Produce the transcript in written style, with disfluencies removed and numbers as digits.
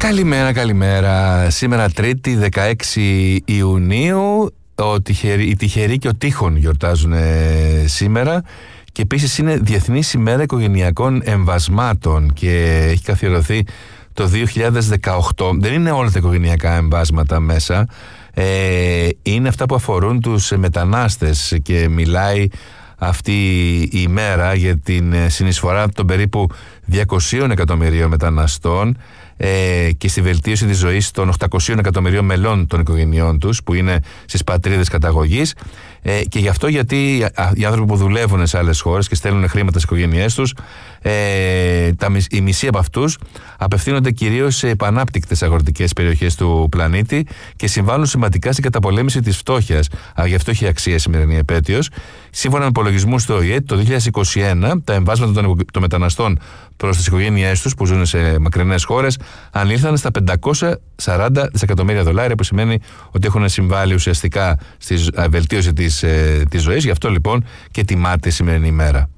Καλημέρα. Σήμερα Τρίτη 16 Ιουνίου. Οι τυχεροί και ο τείχων γιορτάζουν σήμερα. Και επίσης είναι Διεθνής ημέρα οικογενειακών εμβασμάτων και έχει καθιερωθεί το 2018. Δεν είναι όλα τα οικογενειακά εμβάσματα μέσα. Είναι αυτά που αφορούν τους μετανάστες και μιλάει αυτή η ημέρα για την συνεισφορά των περίπου 200 εκατομμυρίων μεταναστών και στη βελτίωση της ζωής των 800 εκατομμυρίων μελών των οικογενειών τους που είναι στις πατρίδες καταγωγής, και γι' αυτό γιατί οι άνθρωποι που δουλεύουν σε άλλες χώρες και στέλνουν χρήματα στις οικογένειές τους, οι μισοί από αυτούς απευθύνονται κυρίως σε επανάπτυκτες αγροτικές περιοχές του πλανήτη και συμβάλλουν σημαντικά στην καταπολέμηση της φτώχειας. Γι' αυτό έχει αξία η σημερινή επέτειος. Σύμφωνα με υπολογισμούς του ΟΗΕ, το 2021 τα εμβάσματα των μεταναστών προς τις οικογένειές τους που ζουν σε μακρινές χώρες ανήλθαν στα $540 δισεκατομμύρια, που σημαίνει ότι έχουν συμβάλει ουσιαστικά στη βελτίωση της ζωής. Γι' αυτό λοιπόν και τιμάται η σημερινή ημέρα.